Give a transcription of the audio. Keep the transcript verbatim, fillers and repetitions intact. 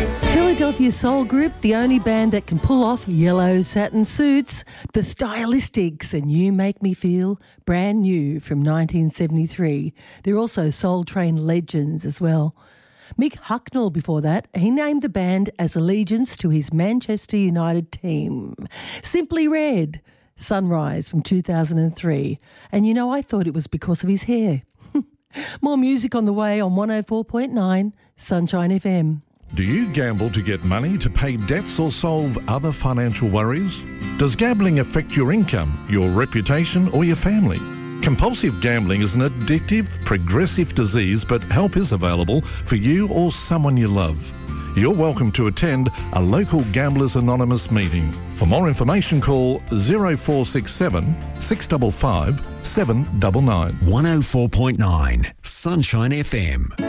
Philadelphia Soul Group, the only band that can pull off yellow satin suits, the Stylistics, and You Make Me Feel Brand New from nineteen seventy-three. They're also Soul Train legends as well. Mick Hucknall before that, he named the band as allegiance to his Manchester United team. Simply Red, Sunrise from two thousand three. And you know, I thought it was because of his hair. More music on the way on one oh four point nine Sunshine F M. Do you gamble to get money to pay debts or solve other financial worries? Does gambling affect your income, your reputation or your family? Compulsive gambling is an addictive, progressive disease, but help is available for you or someone you love. You're welcome to attend a local Gamblers Anonymous meeting. For more information, call oh four six seven, six five five, seven nine nine. one oh four point nine Sunshine F M.